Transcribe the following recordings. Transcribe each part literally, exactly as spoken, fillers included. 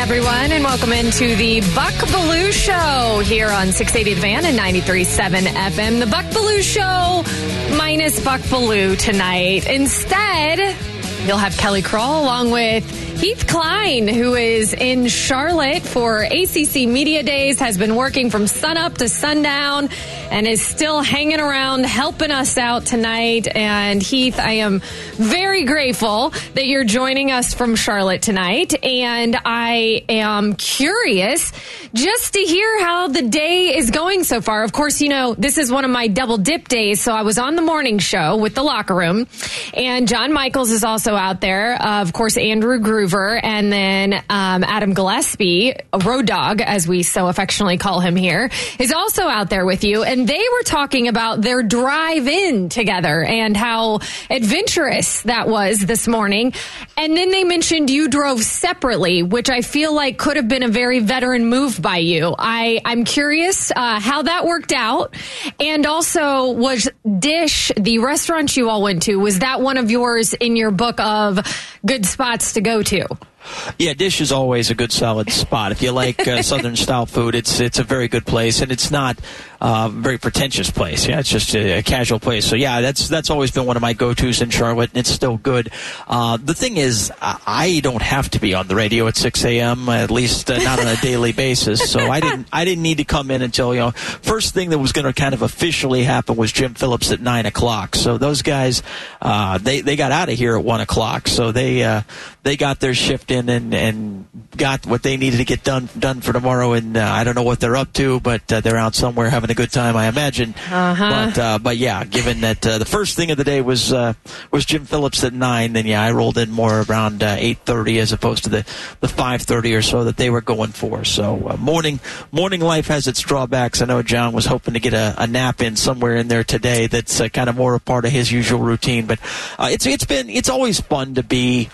everyone, and welcome into the Buck Belue Show here on six eighty The Fan and ninety-three point seven F M. The Buck Belue Show minus Buck Belue tonight. Instead, you'll have Kelly Crawl along with Heath Klein, who is in Charlotte for A C C Media Days, has been working from sunup to sundown, and is still hanging around helping us out tonight. And Heath, I am very grateful that you're joining us from Charlotte tonight. And I am curious just to hear how the day is going so far. Of course, you know, this is one of my double dip days. So I was on the morning show with The Locker Room, and John Michaels is also out there. Uh, of course, Andrew Groover, and then um, Adam Gillespie, a road dog, as we so affectionately call him here, is also out there with you. And they were talking about their drive-in together and how adventurous that was this morning. And then they mentioned you drove separately, which I feel like could have been a very veteran move by you. I, I'm curious uh, how that worked out. And also, was Dish, the restaurant you all went to, was that one of yours in your book of good spots to go to? Yeah, Dish is always a good, solid spot. If you like uh, Southern-style food, it's it's a very good place, and it's not uh, a very pretentious place. Yeah, it's just a, a casual place. So, yeah, that's that's always been one of my go-tos in Charlotte, and it's still good. Uh, the thing is, I don't have to be on the radio at six a.m., at least uh, not on a daily basis, so I didn't I didn't need to come in until, you know, first thing that was going to kind of officially happen was Jim Phillips at nine o'clock. So those guys, uh, they, they got out of here at one o'clock, so they, uh, they got their shift in and, and got what they needed to get done done for tomorrow. And uh, I don't know what they're up to, but uh, they're out somewhere having a good time, I imagine. Uh-huh. But uh, but yeah, given that uh, the first thing of the day was uh, was Jim Phillips at nine, then yeah, I rolled in more around uh, eight thirty as opposed to the, the five thirty or so that they were going for. So uh, morning morning life has its drawbacks. I know John was hoping to get a, a nap in somewhere in there today. That's uh, kind of more a part of his usual routine. But uh, it's it's been it's always fun to be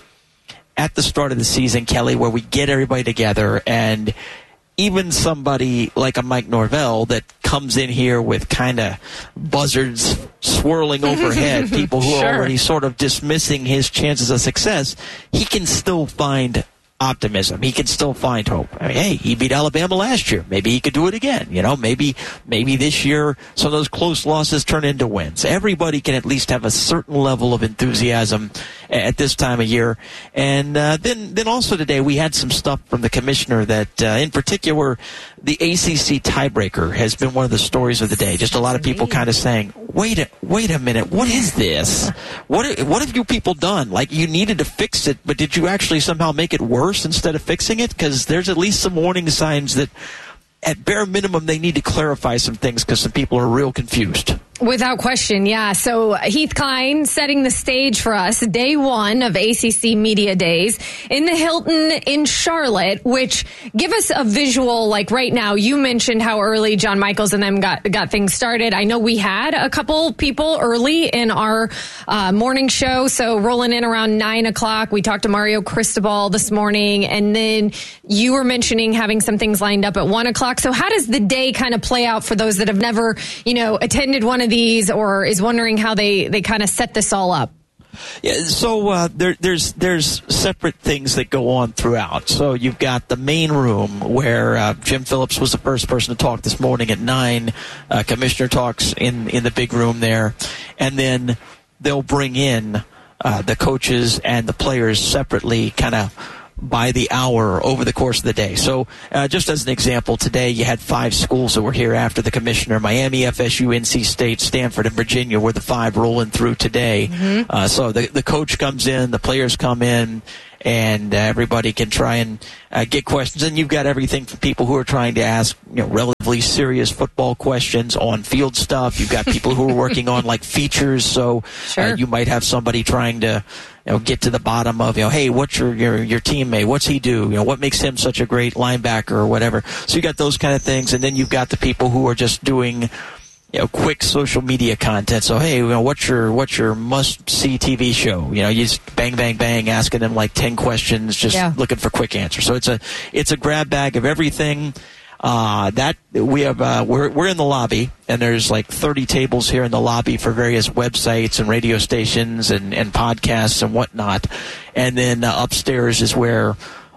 at the start of the season, Kelly, where we get everybody together, and even somebody like a Mike Norvell that comes in here with kind of buzzards swirling overhead, people who sure. are already sort of dismissing his chances of success, he can still find optimism. He can still find hope. I mean, hey, he beat Alabama last year. Maybe he could do it again. You know, maybe maybe this year some of those close losses turn into wins. Everybody can at least have a certain level of enthusiasm at this time of year. And uh, then then also today we had some stuff from the commissioner that, uh, in particular, the A C C tiebreaker has been one of the stories of the day. Just a lot of people kind of saying, wait a, wait a minute, what is this? What what have you people done? Like, you needed to fix it, but did you actually somehow make it worse instead of fixing it? Because there's at least some warning signs that at bare minimum they need to clarify some things because some people are real confused. Without question, yeah. So Heath Klein setting the stage for us, day one of A C C Media Days in the Hilton in Charlotte, which give us a visual, like right now. You mentioned how early John Michaels and them got, got things started. I know we had a couple people early in our uh, morning show, so rolling in around nine o'clock. We talked to Mario Cristobal this morning, and then you were mentioning having some things lined up at one o'clock. So how does the day kind of play out for those that have never, you know, attended one of these or is wondering how they, they kind of set this all up? Yeah, so uh, there, there's there's separate things that go on throughout. So you've got the main room where uh, Jim Phillips was the first person to talk this morning at nine. Uh, Commissioner talks in, in the big room there. And then they'll bring in uh, the coaches and the players separately, kind of by the hour over the course of the day. So uh, just as an example, today you had five schools that were here after the commissioner. Miami, F S U, N C State, Stanford, and Virginia were the five rolling through today. Mm-hmm. Uh, so the, the coach comes in, the players come in, and uh, everybody can try and uh, get questions. And you've got everything from people who are trying to ask, you know, relatively serious football questions on field stuff. You've got people who are working on like features. So sure. uh, you might have somebody trying to, you know, get to the bottom of, you know, hey, what's your, your, your teammate? What's he do? You know, what makes him such a great linebacker or whatever? So you got those kind of things. And then you've got the people who are just doing, you know, quick social media content. So, hey, you know, what's your what's your must-see T V show? You know, you just bang, bang, bang, asking them like ten questions, just yeah. looking for quick answers. So it's a it's a grab bag of everything. Uh, that we have, uh, we're we're in the lobby, and there's like thirty tables here in the lobby for various websites and radio stations and and podcasts and whatnot. And then uh, upstairs is where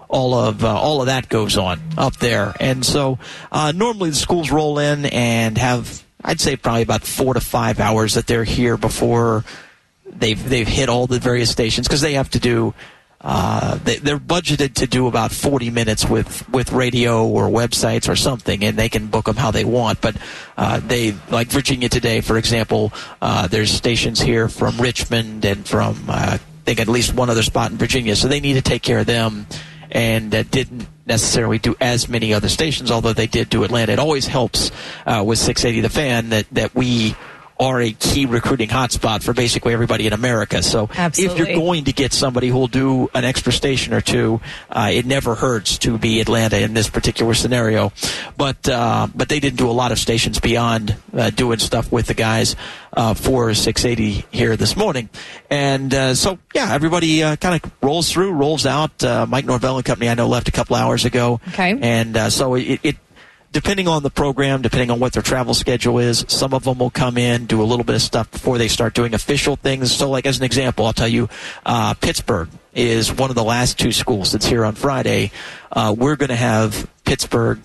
all of uh, all of that goes on up there. And so uh, normally the schools roll in and have, I'd say, probably about four to five hours that they're here before they've they've hit all the various stations, because they have to do. Uh, they, they're budgeted to do about forty minutes with, with radio or websites or something, and they can book them how they want. But uh, they, like Virginia Today, for example, uh, there's stations here from Richmond and from, uh, I think, at least one other spot in Virginia. So they need to take care of them, and uh, didn't necessarily do as many other stations, although they did do Atlanta. It always helps uh, with six eighty The Fan that, that we are a key recruiting hotspot for basically everybody in America. So Absolutely. If you're going to get somebody who will do an extra station or two, uh, it never hurts to be Atlanta in this particular scenario. But uh, but they didn't do a lot of stations beyond uh, doing stuff with the guys uh, for six eighty here this morning. And uh, so, yeah, everybody uh, kind of rolls through, rolls out. Uh, Mike Norvell and company, I know, left a couple hours ago. Okay. And uh, so it, it depending on the program, depending on what their travel schedule is, some of them will come in, do a little bit of stuff before they start doing official things. So, like, as an example, I'll tell you, uh, Pittsburgh is one of the last two schools that's here on Friday. Uh, we're going to have Pittsburgh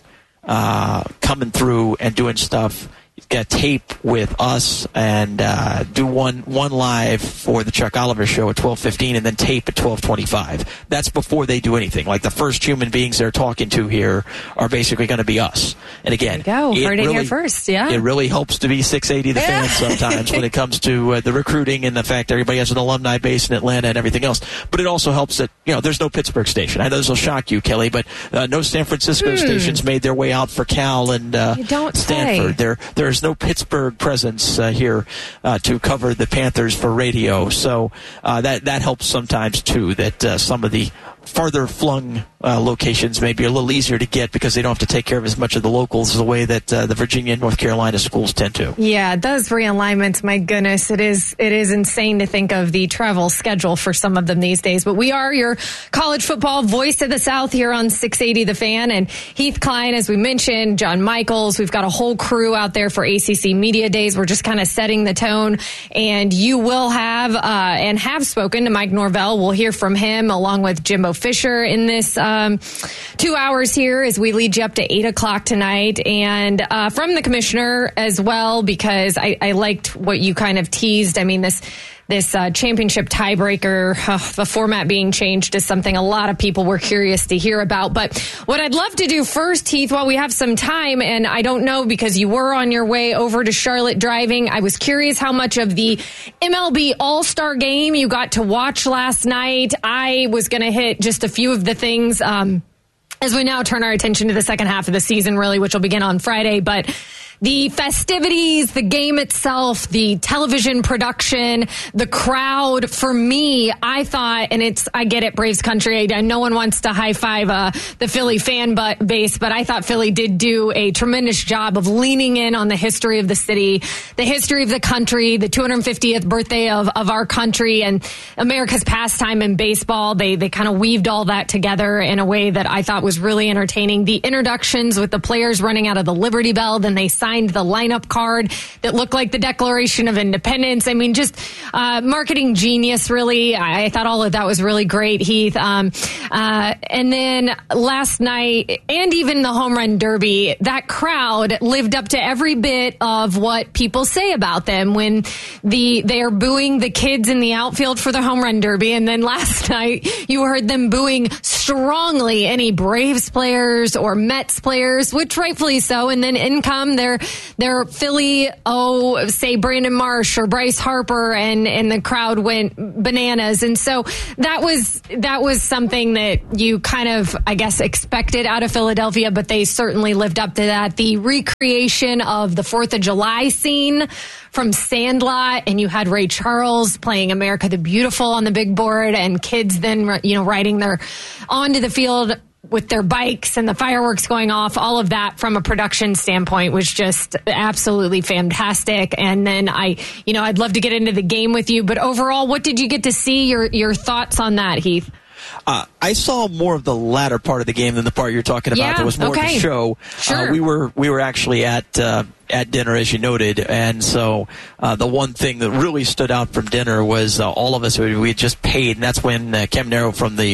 uh, coming through and doing stuff. Get tape with us and uh, do one one live for the Chuck Oliver Show at twelve fifteen, and then tape at twelve twenty-five. That's before they do anything. Like, the first human beings they're talking to here are basically going to be us. And again, go. It Heard it really, here first. Yeah, it really helps to be six eighty The Fan sometimes when it comes to uh, the recruiting and the fact that everybody has an alumni base in Atlanta and everything else. But it also helps that, you know, there's no Pittsburgh station. I know this will shock you, Kelly, but uh, no San Francisco hmm. stations made their way out for Cal and uh, you don't Stanford. say. There, there's no Pittsburgh presence uh, here uh, to cover the Panthers for radio. So uh, that that helps sometimes too. That uh, some of the farther flung uh, locations may be a little easier to get because they don't have to take care of as much of the locals the way that uh, the Virginia and North Carolina schools tend to. Yeah, those realignments, my goodness, it is it is insane to think of the travel schedule for some of them these days. But we are your college football voice of the South here on six eighty The Fan. And Heath Klein, as we mentioned, John Michaels, we've got a whole crew out there for A C C Media Days. We're just kind of setting the tone. And you will have uh, and have spoken to Mike Norvell. We'll hear from him along with Jimbo Fisher in this um, two hours here as we lead you up to eight o'clock tonight, and uh, from the commissioner as well, because I, I liked what you kind of teased. I mean, this this uh, championship tiebreaker, uh, the format being changed is something a lot of people were curious to hear about. But what I'd love to do first, Heath, while we have some time, and I don't know because you were on your way over to Charlotte driving, I was curious how much of the M L B All-Star Game you got to watch last night. I was going to hit just a few of the things um, as we now turn our attention to the second half of the season, really, which will begin on Friday. But the festivities, the game itself, the television production, the crowd, for me, I thought, and it's, I get it, Braves country, I, no one wants to high five uh, the Philly fan but base, but I thought Philly did do a tremendous job of leaning in on the history of the city, the history of the country, the two hundred fiftieth birthday of, of our country, and America's pastime in baseball. They, they kind of weaved all that together in a way that I thought was really entertaining. The introductions with the players running out of the Liberty Bell, then they signed the lineup card that looked like the Declaration of Independence. I mean, just uh, marketing genius, really. I, I thought all of that was really great, Heath. Um, uh, and then last night, and even the home run derby, that crowd lived up to every bit of what people say about them when the they are booing the kids in the outfield for the home run derby. And then last night, you heard them booing strongly any Braves players or Mets players, which rightfully so. And then in come their their Philly, oh, say Brandon Marsh or Bryce Harper, and, and the crowd went bananas. And so that was that was something that you kind of, I guess, expected out of Philadelphia, but they certainly lived up to that. The recreation of the fourth of July scene from Sandlot, and you had Ray Charles playing America the Beautiful on the big board, and kids then, you know, riding their onto the field with their bikes and the fireworks going off. All of that from a production standpoint was just absolutely fantastic. And then I, you know, I'd love to get into the game with you, but overall, what did you get to see? Your your thoughts on that, Heath? Uh, I saw more of the latter part of the game than the part you're talking about. Yeah, There was more okay. of the show. Sure. Uh, we were we were actually at uh, at dinner, as you noted, and so uh, the one thing that really stood out from dinner was uh, all of us we had just paid, and that's when uh, Cam Nero from the uh,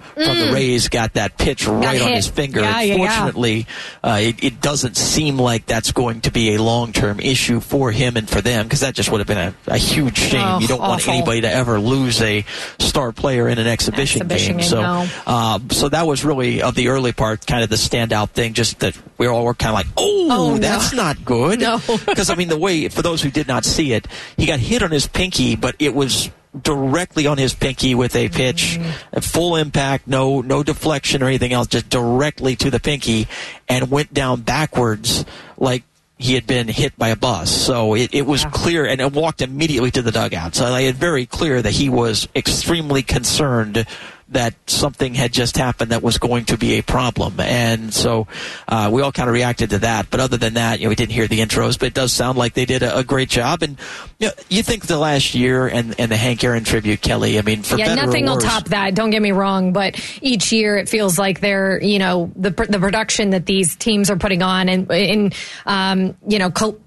from mm. the Rays got that pitch right on his finger. Yeah, yeah, Fortunately, yeah. Uh, it, it doesn't seem like that's going to be a long-term issue for him and for them, because that just would have been a, a huge shame. Oh, you don't awful. want anybody to ever lose a star player in an exhibition, exhibition game. game. So, No. uh, so that was really, of the early part, kind of the standout thing, just that we all were kind of like, oh, oh that's no. not good. No. Because, I mean, the way, for those who did not see it, he got hit on his pinky, but it was directly on his pinky with a pitch, mm. full impact, no no deflection or anything else, just directly to the pinky, and went down backwards like he had been hit by a bus. So it, it was yeah. clear, and it walked immediately to the dugout. So I had very clear that he was extremely concerned that something had just happened that was going to be a problem. And so uh, we all kind of reacted to that. But other than that, you know, we didn't hear the intros, but it does sound like they did a, a great job. And you know, you think the last year and, and the Hank Aaron tribute, Kelly, I mean, for yeah, better nothing or worse, will top that. Don't get me wrong, but each year it feels like they're, you know, the the production that these teams are putting on, and in, um, you know, co-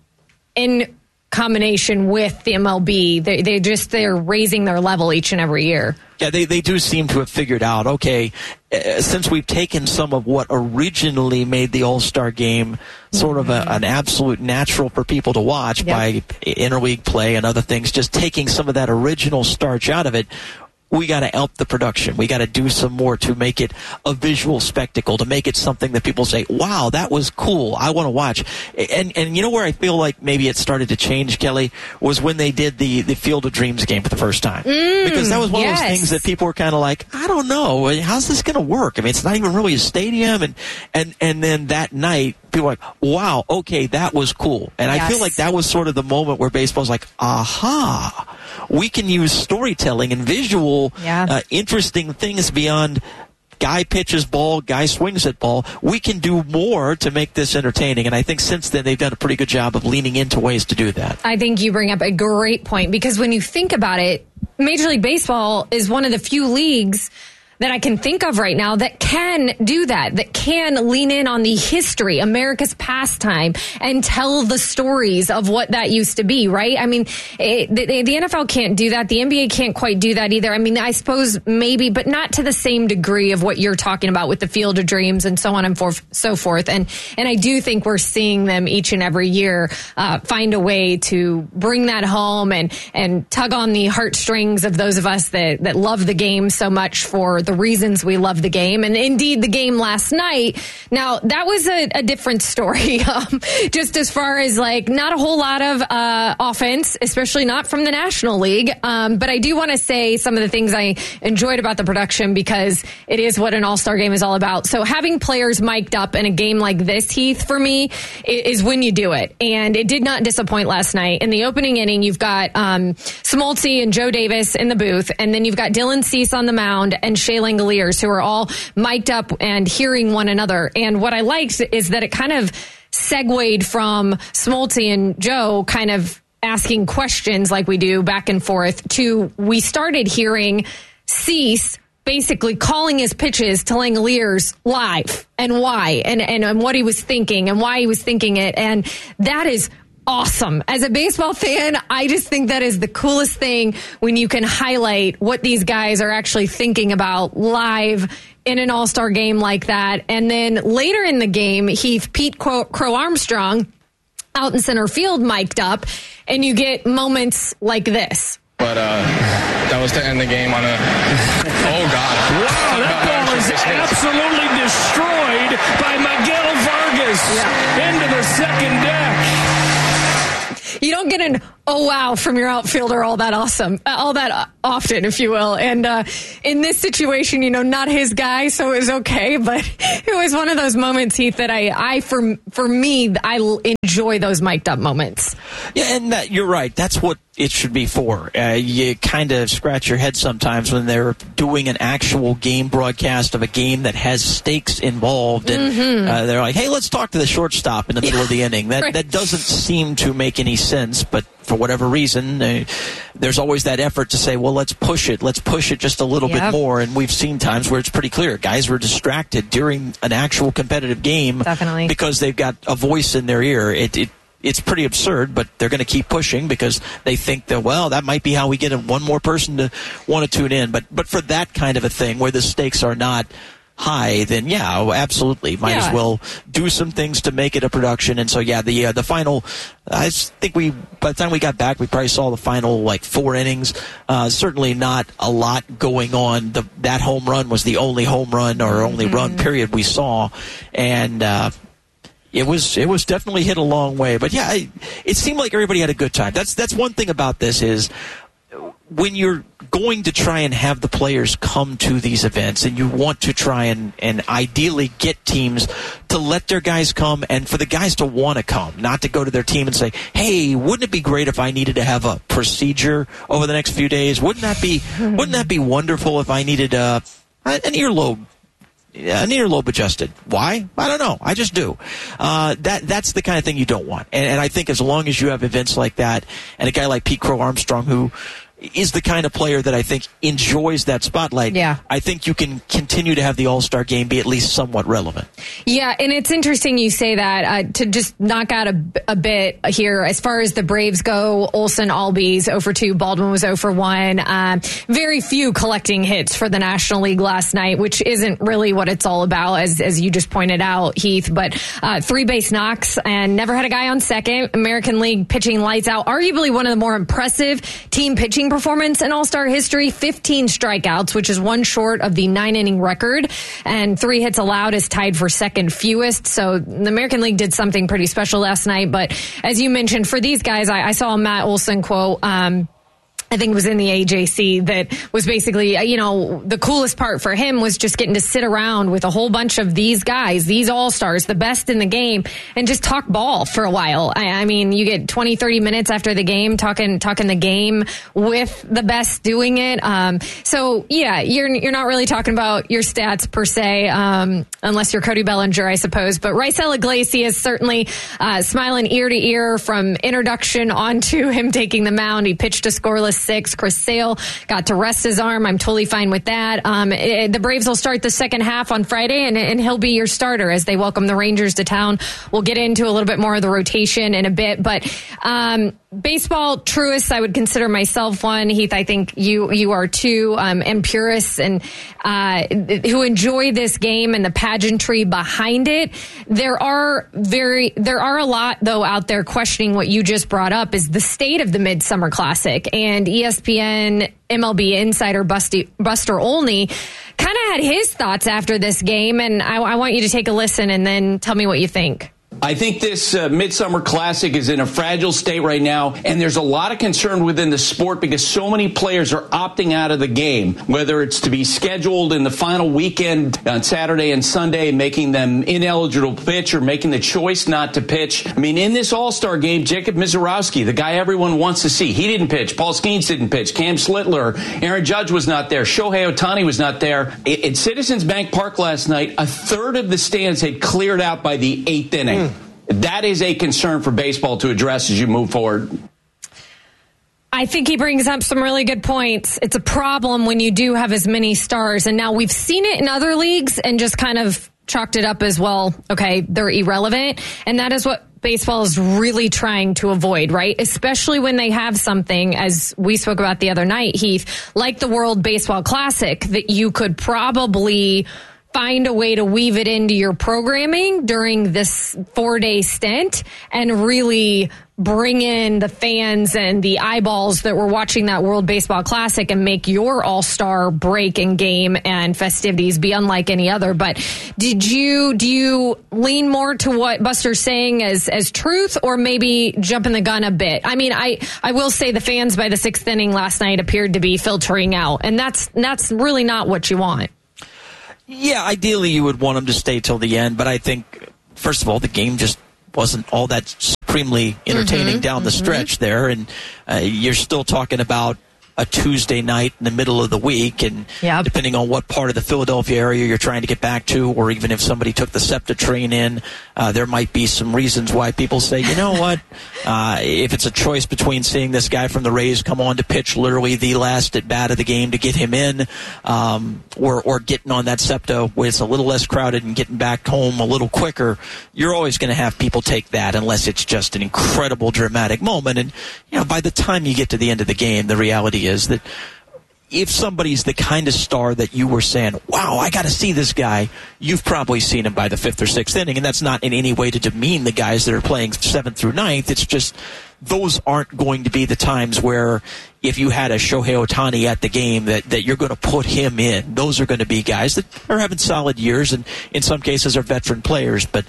in combination with the M L B, they they just they're raising their level each and every year. Yeah, they, they do seem to have figured out, okay, uh, since we've taken some of what originally made the All-Star game sort of a, an absolute natural for people to watch yep. by interleague play and other things, just taking some of that original starch out of it, we got to up the production. We got to do some more to make it a visual spectacle, to make it something that people say, wow, that was cool. I want to watch. And and you know where I feel like maybe it started to change, Kelly, was when they did the, the Field of Dreams game for the first time. Mm, because that was one yes. of those things that people were kind of like, I don't know, how's this going to work? I mean, it's not even really a stadium. And, and, and then that night, people were like, wow, okay, that was cool. And yes. I feel like that was sort of the moment where baseball's like, aha, we can use storytelling and visual, yeah. uh, interesting things beyond guy pitches ball, guy swings at ball. We can do more to make this entertaining. And I think since then they've done a pretty good job of leaning into ways to do that. I think you bring up a great point, because when you think about it, Major League Baseball is one of the few leagues that I can think of right now that can do that, that can lean in on the history, America's pastime, and tell the stories of what that used to be, right? I mean, it, the, the N F L can't do that. The N B A can't quite do that either. I mean, I suppose maybe, but not to the same degree of what you're talking about with the Field of Dreams and so on and for, so forth. And and I do think we're seeing them each and every year uh, find a way to bring that home and, and tug on the heartstrings of those of us that, that love the game so much for the reasons we love the game. And indeed, the game last night, now that was a, a different story, um, just as far as like not a whole lot of uh, offense, especially not from the National League. Um, but I do want to say some of the things I enjoyed about the production, because it is what an all-star game is all about. So having players mic'd up in a game like this, Heath, for me, is when you do it. And it did not disappoint last night. In the opening inning, you've got um, Smoltz and Joe Davis in the booth, and then you've got Dylan Cease on the mound and Shea Langoliers, who are all mic'd up and hearing one another. And what I liked is that it kind of segued from Smoltz and Joe kind of asking questions like we do back and forth to we started hearing Cease basically calling his pitches to Langoliers live and why and, and, and what he was thinking and why he was thinking it. And that is awesome. As a baseball fan, I just think that is the coolest thing when you can highlight what these guys are actually thinking about live in an all-star game like that. And then later in the game, Heath, Pete Crow, Crow Armstrong out in center field mic'd up, and you get moments like this. But uh, that was to end the game on a... Oh, God. Wow, that ball is absolutely destroyed by Miguel Vargas yeah. into the second deck. You don't get an oh wow from your outfielder all that awesome, uh, all that often, if you will. And uh, in this situation, you know, not his guy, so it was okay. But it was one of those moments, Heath, that I, I for for me, I enjoy those mic'd up moments. Yeah, and that, you're right. That's what it should be for. Uh, you kind of scratch your head sometimes when they're doing an actual game broadcast of a game that has stakes involved, and mm-hmm. uh, they're like, "Hey, let's talk to the shortstop in the middle of the inning." That right. that doesn't seem to make any sense, but for whatever reason, uh, there's always that effort to say, well, let's push it. Let's push it just a little yep. bit more. And we've seen times where it's pretty clear. Guys were distracted during an actual competitive game Definitely. because they've got a voice in their ear. It, it it's pretty absurd, but they're going to keep pushing because they think that, well, that might be how we get one more person to want to tune in. But but for that kind of a thing where the stakes are not high, then yeah, absolutely, might yeah. as well do some things to make it a production. And so yeah, the uh, the final, I think we by the time we got back, we probably saw the final like four innings. Uh, certainly not a lot going on. The, that home run was the only home run or only mm-hmm. run period we saw, and. Uh, It was it was definitely hit a long way, but yeah, it, it seemed like everybody had a good time. That's that's one thing about this is when you're going to try and have the players come to these events, and you want to try and, and ideally get teams to let their guys come, and for the guys to want to come, not to go to their team and say, "Hey, wouldn't it be great if I needed to have a procedure over the next few days? Wouldn't that be wouldn't that be wonderful if I needed a an earlobe?" An earlobe adjusted. Why? I don't know. I just do. Uh, that that's the kind of thing you don't want. And, and I think as long as you have events like that, and a guy like Pete Crow Armstrong, who is the kind of player that I think enjoys that spotlight, yeah. I think you can continue to have the All-Star game be at least somewhat relevant. Yeah, and it's interesting you say that. Uh, to just knock out a, a bit here, as far as the Braves go, Olsen, Albies, oh for two, Baldwin was oh for one. Um, very few collecting hits for the National League last night, which isn't really what it's all about, as as you just pointed out, Heath. But uh, three base knocks and never had a guy on second. American League pitching lights out. Arguably one of the more impressive team pitching performance in All-Star history. fifteen strikeouts, which is one short of the nine-inning record, and three hits allowed is tied for second fewest. So the American League did something pretty special last night. But as you mentioned, for these guys, I, I saw a Matt Olson quote, um, I think it was in the A J C, that was basically, you know, the coolest part for him was just getting to sit around with a whole bunch of these guys, these all-stars, the best in the game, and just talk ball for a while. I, I mean, you get twenty, thirty minutes after the game talking talking the game with the best doing it. Um, so, yeah, you're you're not really talking about your stats per se, um, unless you're Cody Bellinger, I suppose. But Raisel Iglesias certainly uh, smiling ear to ear from introduction onto him taking the mound. He pitched a scoreless six. Chris Sale got to rest his arm. I'm totally fine with that. Um, it, the Braves will start the second half on Friday, and, and he'll be your starter as they welcome the Rangers to town. We'll get into a little bit more of the rotation in a bit, but um, baseball truists, I would consider myself one. Heath, I think you you are too, um, and purists, and uh, who enjoy this game and the pageantry behind it. There are very there are a lot though out there questioning what you just brought up, is the state of the Midsummer Classic. And E S P N M L B insider Busty, Buster Olney kind of had his thoughts after this game, and I, I want you to take a listen and then tell me what you think. I think this uh, Midsummer Classic is in a fragile state right now, and there's a lot of concern within the sport because so many players are opting out of the game, whether it's to be scheduled in the final weekend on Saturday and Sunday, making them ineligible to pitch, or making the choice not to pitch. I mean, in this All-Star game, Jacob Misiorowski, the guy everyone wants to see, he didn't pitch. Paul Skeens didn't pitch. Cam Slittler, Aaron Judge was not there. Shohei Ohtani was not there. At Citizens Bank Park last night, a third of the stands had cleared out by the eighth inning. Mm. That is a concern for baseball to address as you move forward. I think he brings up some really good points. It's a problem when you do have as many stars. And now we've seen it in other leagues and just kind of chalked it up as, well, okay, they're irrelevant. And that is what baseball is really trying to avoid, right? Especially when they have something, as we spoke about the other night, Heath, like the World Baseball Classic, that you could probably find a way to weave it into your programming during this four-day stint and really bring in the fans and the eyeballs that were watching that World Baseball Classic and make your all-star break and game and festivities be unlike any other. But did you do you lean more to what Buster's saying as as truth, or maybe jumping the gun a bit? I mean, I, I will say the fans by the sixth inning last night appeared to be filtering out, and that's that's really not what you want. Yeah, ideally you would want them to stay till the end, but I think, first of all, the game just wasn't all that supremely entertaining mm-hmm, down the mm-hmm. stretch there, and uh, you're still talking about a a Tuesday night in the middle of the week, and yep. depending on what part of the Philadelphia area you're trying to get back to, or even if somebody took the SEPTA train in, uh, there might be some reasons why people say, you know what, uh, if it's a choice between seeing this guy from the Rays come on to pitch literally the last at bat of the game to get him in, um, or, or getting on that SEPTA where it's a little less crowded and getting back home a little quicker, you're always going to have people take that unless it's just an incredible dramatic moment. And, you know, by the time you get to the end of the game, the reality is that if somebody's the kind of star that you were saying, wow, I got to see this guy, you've probably seen him by the fifth or sixth inning. And that's not in any way to demean the guys that are playing seventh through ninth. It's just those aren't going to be the times where if you had a Shohei Ohtani at the game that, that you're going to put him in. Those are going to be guys that are having solid years and in some cases are veteran players. But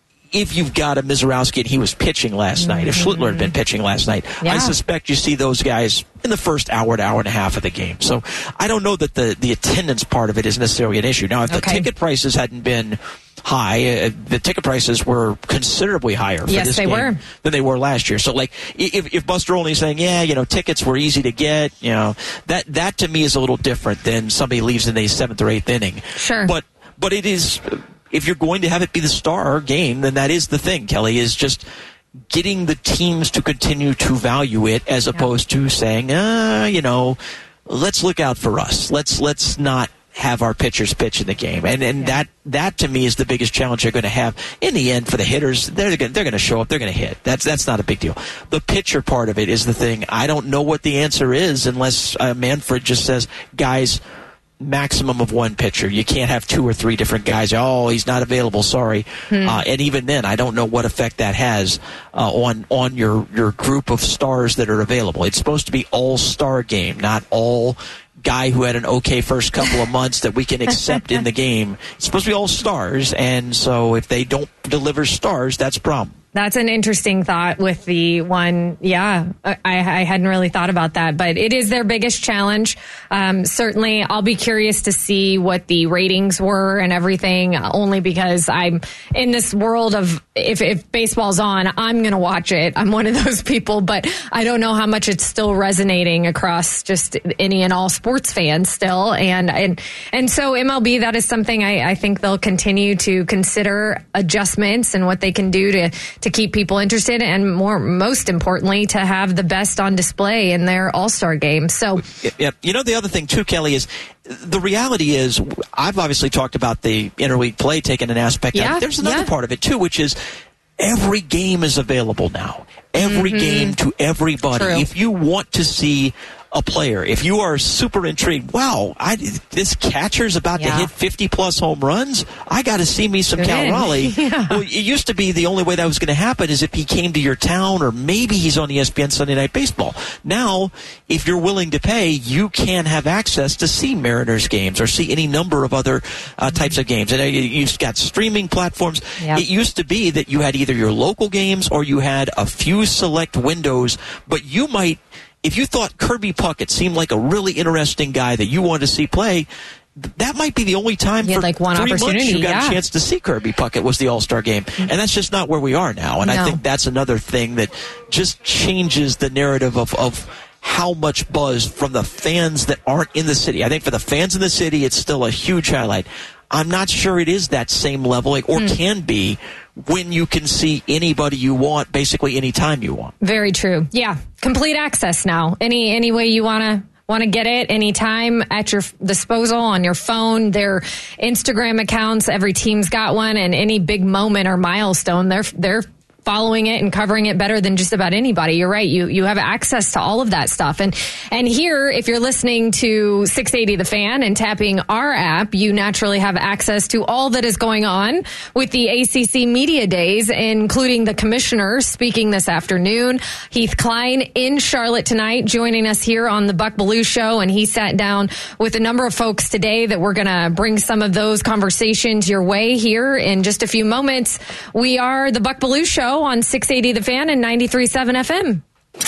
if you've got a Mizorowski and he was pitching last mm-hmm. night, if Schlittler had been pitching last night, yeah. I suspect you see those guys in the first hour to hour and a half of the game. So I don't know that the, the attendance part of it is necessarily an issue. Now, if okay. the ticket prices hadn't been high, uh, the ticket prices were considerably higher for yes, this they game were. than they were last year. So, like, if, if Buster Olney's saying, yeah, you know, tickets were easy to get, you know, that, that to me is a little different than somebody leaves in the seventh or eighth inning. Sure. But, but it is... If you're going to have it be the star game, then that is the thing, Kelly, is just getting the teams to continue to value it as yeah. opposed to saying, uh, you know, let's look out for us. Let's let's not have our pitchers pitch in the game. And and yeah. that that to me is the biggest challenge they're going to have. In the end, for the hitters, they're going they're going to show up, they're going to hit. That's that's not a big deal. The pitcher part of it is the thing. I don't know what the answer is unless uh, Manfred just says, guys, maximum of one pitcher. You can't have two or three different guys. Oh, he's not available. Sorry. Hmm. Uh, and even then, I don't know what effect that has uh, on on your your group of stars that are available. It's supposed to be all-star game, not all guy who had an okay first couple of months that we can accept in the game. It's supposed to be all stars, and so if they don't deliver stars, that's a problem. That's an interesting thought with the one. Yeah, I, I hadn't really thought about that, but it is their biggest challenge. Um, certainly, I'll be curious to see what the ratings were and everything, only because I'm in this world of if, if baseball's on, I'm going to watch it. I'm one of those people, but I don't know how much it's still resonating across just any and all sports fans still. And and, and so M L B, that is something I, I think they'll continue to consider adjustments and what they can do to to keep people interested, and more, most importantly, to have the best on display in their All-Star game. So, yeah, you know, the other thing too, Kelly, is the reality is I've obviously talked about the interleague play taking an aspect. Yeah, of it. There's another yeah. part of it too, which is every game is available now. Every mm-hmm. game to everybody. True. If you want to see a player, if you are super intrigued, wow, I, this catcher's about yeah. to hit fifty plus home runs, I got to see me some Cal Raleigh. yeah. Well, it used to be the only way that was going to happen is if he came to your town, or maybe he's on E S P N Sunday Night Baseball. Now, if you're willing to pay, you can have access to see Mariners games or see any number of other uh, types of games. And uh, you've got streaming platforms. Yep. It used to be that you had either your local games or you had a few select windows, but you might, if you thought Kirby Puckett seemed like a really interesting guy that you wanted to see play, that might be the only time for like one three months you got yeah. a chance to see Kirby Puckett was the All-Star game. And that's just not where we are now. And no. I think that's another thing that just changes the narrative of, of how much buzz from the fans that aren't in the city. I think for the fans in the city, it's still a huge highlight. I'm not sure it is that same level, or hmm. can be, when you can see anybody you want, basically any time you want. Very true. Yeah, complete access now. Any any way you want to want to get it, anytime at your disposal on your phone. Their Instagram accounts, every team's got one, and any big moment or milestone, they're they're following it and covering it better than just about anybody. You're right. You you have access to all of that stuff. And and here, if you're listening to six eighty The Fan and tapping our app, you naturally have access to all that is going on with the A C C Media Days, including the commissioner speaking this afternoon. Heath Klein in Charlotte tonight, joining us here on the Buck Belue Show. And he sat down with a number of folks today that we're going to bring some of those conversations your way here in just a few moments. We are the Buck Belue Show on six eighty The Fan and ninety-three point seven F M.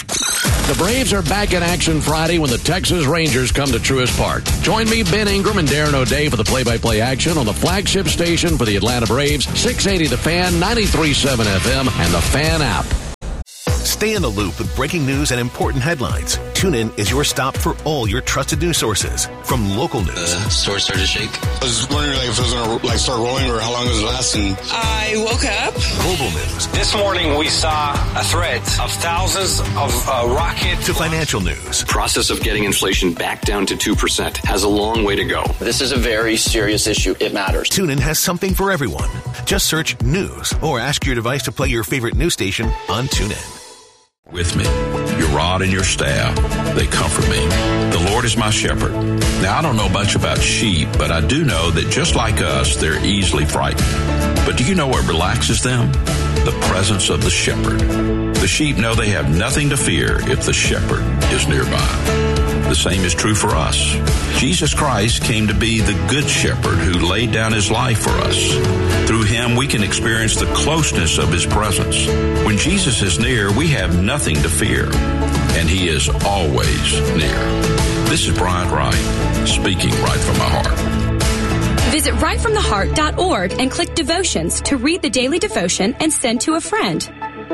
The Braves are back in action Friday when the Texas Rangers come to Truist Park. Join me, Ben Ingram, and Darren O'Day for the play-by-play action on the flagship station for the Atlanta Braves, six eighty The Fan, ninety-three point seven F M, and the Fan app. Stay in the loop with breaking news and important headlines. TuneIn is your stop for all your trusted news sources. From local news. The store started to shake. I was wondering like, if it was going to like, start rolling or how long it was lasting. I woke up. Global news. This morning we saw a threat of thousands of uh, rockets. To financial news. The process of getting inflation back down to two percent has a long way to go. This is a very serious issue. It matters. TuneIn has something for everyone. Just search news or ask your device to play your favorite news station on TuneIn. With me, your rod and your staff, they comfort me. The Lord is my shepherd. Now, I don't know much about sheep, but I do know that just like us, they're easily frightened. But do you know what relaxes them? The presence of the shepherd. The sheep know they have nothing to fear if the shepherd is nearby. The same is true for us. Jesus Christ came to be the good shepherd who laid down his life for us. Through him, we can experience the closeness of his presence. When Jesus is near, we have nothing to fear, and he is always near. This is Bryant Wright, speaking right from my heart. Visit right from the heart dot org and click Devotions to read the daily devotion and send to a friend.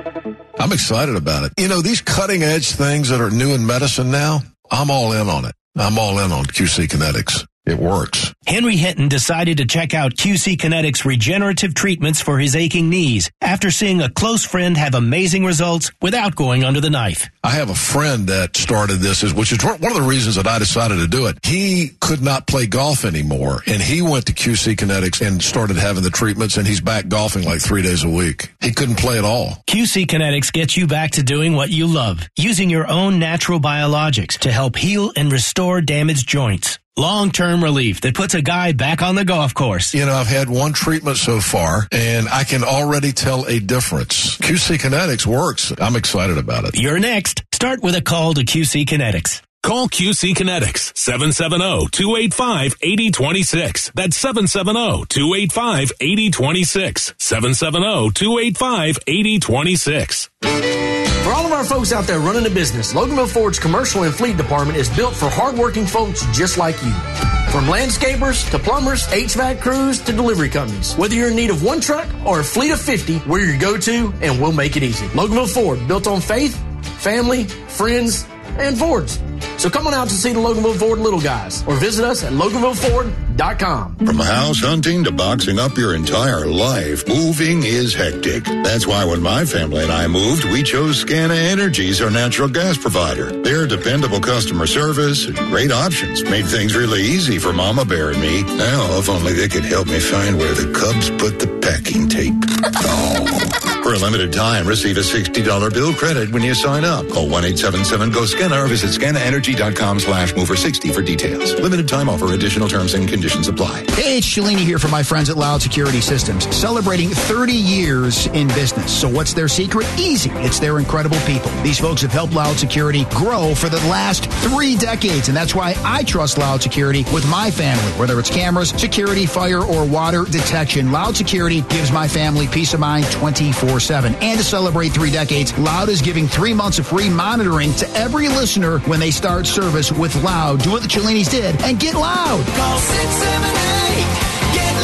I'm excited about it. You know, these cutting-edge things that are new in medicine now, I'm all in on it. I'm all in on Q C Kinetics. It works. Henry Hinton decided to check out Q C Kinetics regenerative treatments for his aching knees after seeing a close friend have amazing results without going under the knife. I have a friend that started this, which is one of the reasons that I decided to do it. He could not play golf anymore, and he went to Q C Kinetics and started having the treatments, and he's back golfing like three days a week. He couldn't play at all. Q C Kinetics gets you back to doing what you love, using your own natural biologics to help heal and restore damaged joints. Long-term relief that puts a guy back on the golf course. You know, I've had one treatment so far, and I can already tell a difference. Q C Kinetics works. I'm excited about it. You're next. Start with a call to Q C Kinetics. Call Q C Kinetics, seven seven zero, two eight five, eight zero two six. That's seven seven zero, two eight five, eight zero two six. seven seven zero, two eight five, eight zero two six. For all of our folks out there running a business, Loganville Ford's commercial and fleet department is built for hardworking folks just like you. From landscapers to plumbers, H V A C crews to delivery companies. Whether you're in need of one truck or a fleet of fifty, we're your go-to and we'll make it easy. Loganville Ford, built on faith, family, friends, and Fords. So come on out to see the Loganville Ford little guys or visit us at Loganville Ford dot com. From house hunting to boxing up your entire life, moving is hectic. That's why when my family and I moved, we chose Scana Energy as our natural gas provider. Their dependable customer service and great options made things really easy for Mama Bear and me. Now, if only they could help me find where the Cubs put the packing tape. Oh. For a limited time, receive a sixty dollars bill credit when you sign up. Call one eight seven seven G O S C A N A or visit scana energy dot com slash mover sixty for details. Limited time offer. Additional terms and conditions apply. Hey, it's Shalini here from my friends at Loud Security Systems, celebrating thirty years in business. So what's their secret? Easy. It's their incredible people. These folks have helped Loud Security grow for the last three decades, and that's why I trust Loud Security with my family. Whether it's cameras, security, fire, or water detection, Loud Security gives my family peace of mind twenty-four seven. And to celebrate three decades, Loud is giving three months of free monitoring to every listener when they start service with Loud. Do what the Chilinis did and get loud. Call six seven eight, get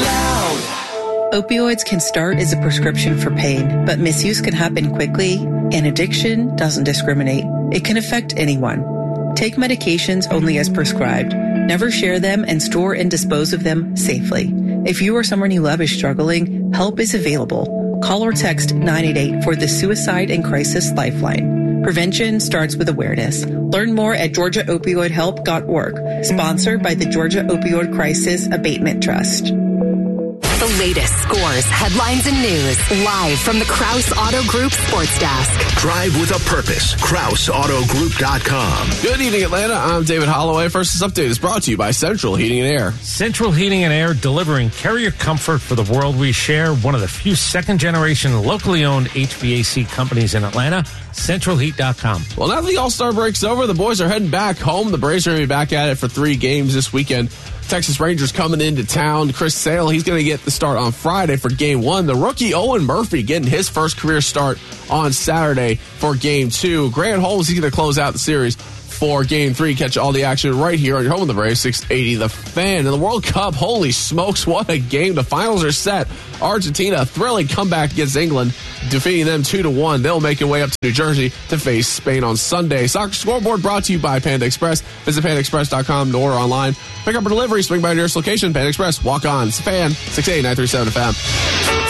loud. Opioids can start as a prescription for pain, but misuse can happen quickly, and addiction doesn't discriminate. It can affect anyone. Take medications only as prescribed. Never share them and store and dispose of them safely. If you or someone you love is struggling, help is available. Call or text nine eight eight for the Suicide and Crisis Lifeline. Prevention starts with awareness. Learn more at georgia opioid help dot org. Sponsored by the Georgia Opioid Crisis Abatement Trust. The latest scores, headlines, and news. Live from the Krause Auto Group Sports Desk. Drive with a purpose. Krause Auto Group dot com. Good evening, Atlanta. I'm David Holloway. First, this update is brought to you by Central Heating and Air. Central Heating and Air, delivering carrier comfort for the world we share. One of the few second-generation, locally owned H V A C companies in Atlanta. Central Heat dot com. Well, now that the All-Star break's over, the boys are heading back home. The Braves are going to be back at it for three games this weekend. Texas Rangers coming into town. Chris Sale, he's going to get the start on Friday for game one. The rookie Owen Murphy getting his first career start on Saturday for game two. Grant Holmes, he's going to close out the series for Game three. Catch all the action right here on your home of the Braves, six eighty The Fan. In the World Cup, holy smokes, what a game. The finals are set. Argentina, a thrilling comeback against England, defeating them two to one. They'll make their way up to New Jersey to face Spain on Sunday. Soccer Scoreboard brought to you by Panda Express. Visit panda express dot com to order online. Pick up a delivery, swing by your nearest location. Panda Express, walk on. It's a Fan, six eighty, nine thirty-seven F M.